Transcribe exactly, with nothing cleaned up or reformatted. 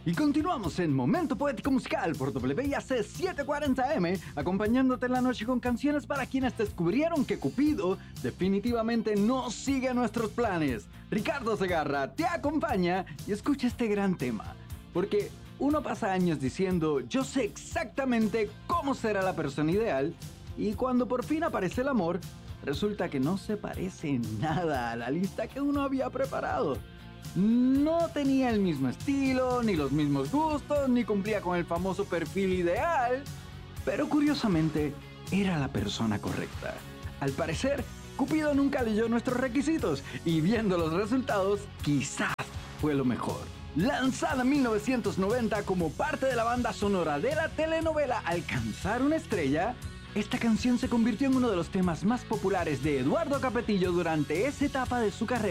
Y continuamos en Momento Poético Musical por W I A C setecientos cuarenta M, acompañándote en la noche con canciones para quienes descubrieron que Cupido definitivamente no sigue nuestros planes. Ricardo Segarra te acompaña y escucha este gran tema, porque uno pasa años diciendo yo sé exactamente cómo será la persona ideal, y cuando por fin aparece el amor, resulta que no se parece nada a la lista que uno había preparado. No tenía el mismo estilo, ni los mismos gustos, ni cumplía con el famoso perfil ideal, pero curiosamente era la persona correcta. Al parecer, Cupido nunca leyó nuestros requisitos y viendo los resultados, quizás fue lo mejor. Lanzada en mil novecientos noventa como parte de la banda sonora de la telenovela Alcanzar una estrella, esta canción se convirtió en uno de los temas más populares de Eduardo Capetillo durante esa etapa de su carrera.